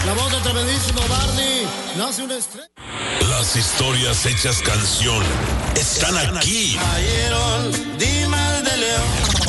La voz del tremendísimo Barney. Nace una estrella. Las historias hechas canción están aquí. Cayeron Dimas de León.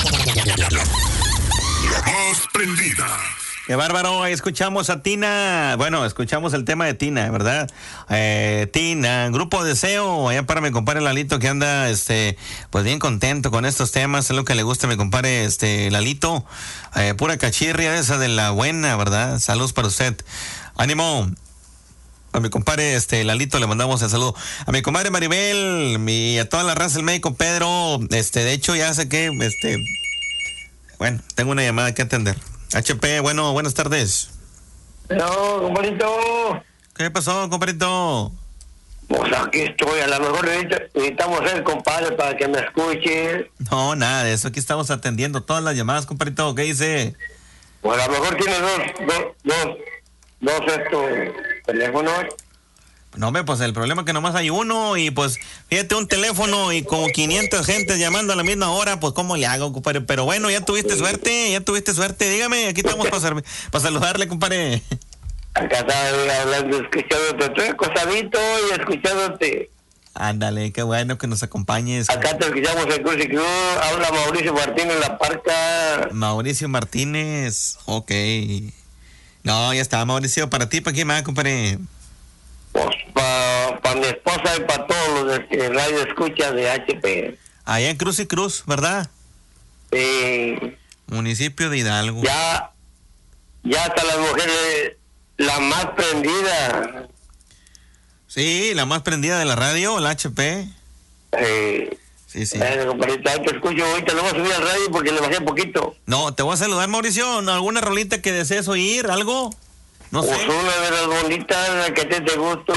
La más prendida. Qué bárbaro, ahí escuchamos a Tina. Bueno, escuchamos el tema de Tina, ¿verdad? Tina, Grupo Deseo, allá para mi compadre Lalito que anda, pues bien contento con estos temas, es lo que le gusta a mi compadre, Lalito. Pura cachirria esa de la buena, ¿verdad? Saludos para usted. Ánimo. A mi compadre, Lalito le mandamos el saludo. A mi compadre Maribel y a toda la raza del médico Pedro, de hecho ya sé que, bueno, tengo una llamada que atender. HP, bueno, buenas tardes. No, compadrito. ¿Qué pasó, compadrito? Pues aquí estoy, a lo mejor necesitamos ser compadre para que me escuche. No, nada de eso, aquí estamos atendiendo todas las llamadas, compadrito, ¿qué dice? Pues a lo mejor tiene dos teléfonos. No, hombre, pues el problema es que nomás hay uno y pues, fíjate, un teléfono y como 500 gentes llamando a la misma hora, pues ¿cómo le hago, compadre? Pero bueno, ya tuviste suerte, dígame, aquí estamos para saludarle, compadre. Acá estaba hablando, escuchándote, estoy acosadito y escuchándote. Ándale, qué bueno que nos acompañes. Acá te escuchamos en Cruz y Cruz, habla Mauricio Martínez La Parca. Mauricio Martínez, ok. No, ya está, Mauricio, para ti, ¿para quién más, compadre? Pues para mi esposa y para todos los que radio escucha de HP. Allá en Cruz y Cruz, ¿verdad? Municipio de Hidalgo. Ya hasta las mujeres, la más prendida. Sí, la más prendida de la radio, la HP. Sí. Compadrito, ahí te escucho, ahorita lo voy a subir al radio porque le bajé poquito. No, te voy a saludar, Mauricio. ¿Alguna rolita que desees oír? ¿Algo? No sé. Pues una de las bonitas que te gusto,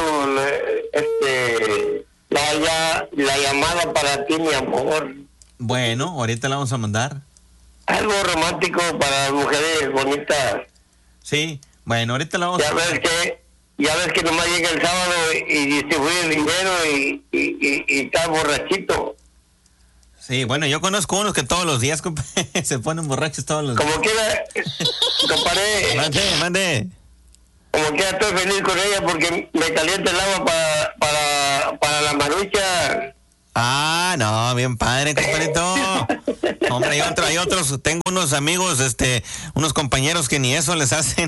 la llamada para ti, mi amor. Bueno, ahorita la vamos a mandar. Algo romántico para las mujeres bonitas. Sí, bueno, ahorita la vamos a mandar. Ya ves que nomás llega el sábado y distribuye el dinero y está borrachito. Sí, bueno, yo conozco unos que todos los días se ponen borrachos todos los días. Como quiera, compadre. Mande. Como quiera, estoy feliz con ella porque me calienta el agua para la marucha. Ah, no, bien padre, compadrito. Hombre, hay otros, tengo unos amigos, unos compañeros que ni eso les hacen.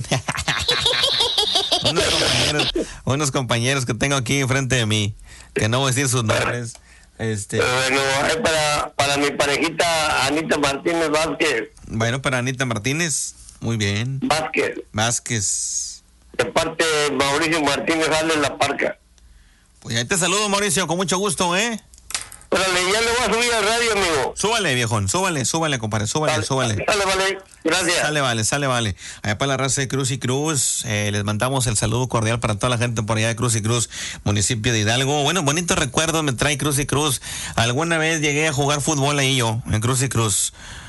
unos compañeros que tengo aquí enfrente de mí, que no voy a decir sus nombres. Bueno, para mi parejita Anita Martínez Vázquez. Bueno, para Anita Martínez, muy bien. Vázquez. De parte de Mauricio Martínez Vázquez La Parca. Pues ahí te saludo, Mauricio, con mucho gusto, ¿eh? Órale, ya le voy a subir al radio, amigo. Súbale, viejón, súbale, compadre, súbale. Sale, vale, gracias. Sale, vale. Allá para la raza de Cruz y Cruz, les mandamos el saludo cordial para toda la gente por allá de Cruz y Cruz, municipio de Hidalgo. Bueno, bonitos recuerdos me trae Cruz y Cruz. Alguna vez llegué a jugar fútbol ahí yo, en Cruz y Cruz.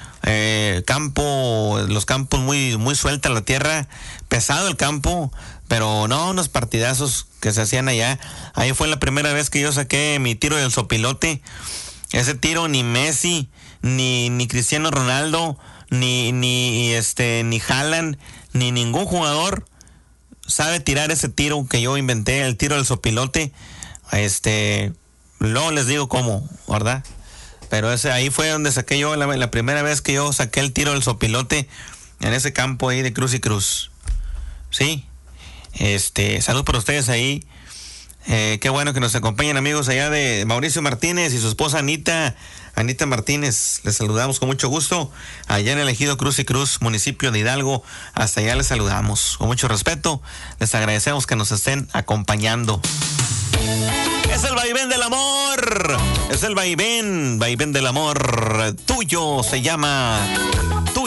Los campos muy suelta la tierra, pesado el campo, pero no, unos partidazos que se hacían allá. Ahí fue la primera vez que yo saqué mi tiro del sopilote. Ese tiro ni Messi, ni Cristiano Ronaldo, ni Haaland, ni ningún jugador sabe tirar ese tiro que yo inventé, el tiro del sopilote. Luego les digo cómo, ¿verdad? Pero ahí fue donde saqué yo la primera vez que yo saqué el tiro del sopilote en ese campo ahí de Cruz y Cruz. Sí. Salud para ustedes ahí. Qué bueno que nos acompañan, amigos, allá de Mauricio Martínez y su esposa Anita Martínez. Les saludamos con mucho gusto allá en el ejido Cruz y Cruz, municipio de Hidalgo. Hasta allá les saludamos con mucho respeto. Les agradecemos que nos estén acompañando. Es el vaivén del amor. Es el vaivén del amor. Tuyo se llama.